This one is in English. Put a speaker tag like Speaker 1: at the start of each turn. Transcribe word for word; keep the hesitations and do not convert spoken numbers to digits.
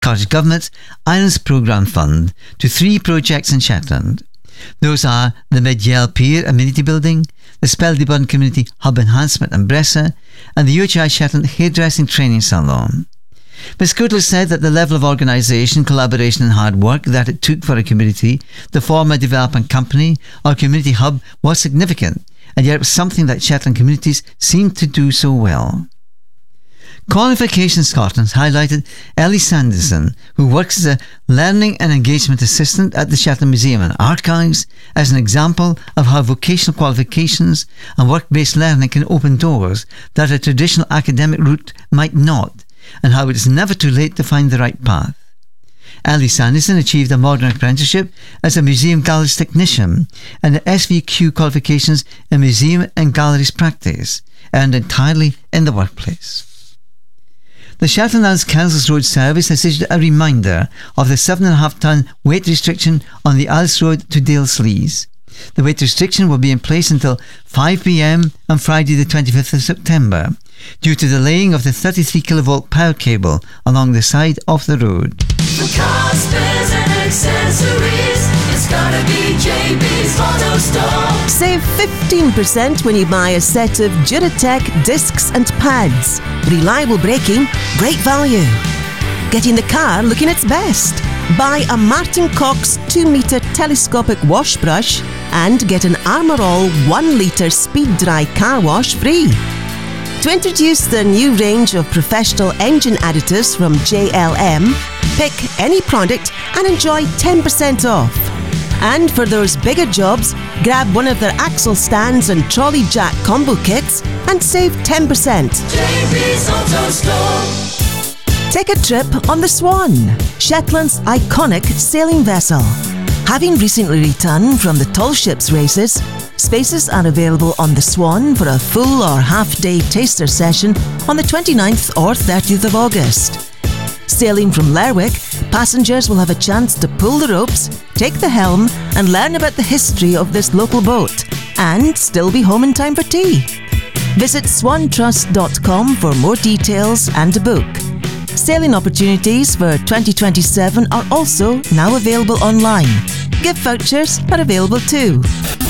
Speaker 1: Scottish Government's Islands Programme Fund to three projects in Shetland. Those are the Mid-Yell Pier Amenity Building, the Speldyburn Community Hub Enhancement in Bressa, and the U H I Shetland Hairdressing Training Salon. Miz Courtland said that the level of organisation, collaboration and hard work that it took for a community to form a developing company or community hub was significant, and yet it was something that Shetland communities seemed to do so well. Qualification Scotland highlighted Ellie Sanderson, who works as a Learning and Engagement Assistant at the Shetland Museum and Archives, as an example of how vocational qualifications and work-based learning can open doors that a traditional academic route might not, and how it is never too late to find the right path. Ellie Sanderson achieved a modern apprenticeship as a museum galleries technician and the S V Q qualifications in museum and galleries practice, earned entirely in the workplace. The Shetland Islands Council's road service has issued a reminder of the seven point five tonne weight restriction on the Alice Road to Dale Slees. The weight restriction will be in place until five p m on Friday the twenty-fifth of September, due to the laying of the thirty-three kilovolt power cable along the side of the road.
Speaker 2: For cars, spares and accessories, it's gotta be J B's Auto Store.
Speaker 3: Save fifteen percent when you buy a set of Duratec discs and pads. Reliable braking, great value. Getting the car looking its best. Buy a Martin Cox two metre telescopic wash brush and get an Armour All one litre speed dry car wash free. To introduce the new range of professional engine additives from J L M, pick any product and enjoy ten percent off. And for those bigger jobs, grab one of their axle stands and trolley jack combo kits and save ten percent.
Speaker 2: J B's Auto Store.
Speaker 3: Take a trip on the Swan, Shetland's iconic sailing vessel. Having recently returned from the tall ships races, spaces are available on the Swan for a full or half-day taster session on the twenty-ninth or thirtieth of August. Sailing from Lerwick, passengers will have a chance to pull the ropes, take the helm and learn about the history of this local boat, and still be home in time for tea. Visit swan trust dot com for more details and to book. Sailing opportunities for twenty twenty-seven are also now available online. Gift vouchers are available too.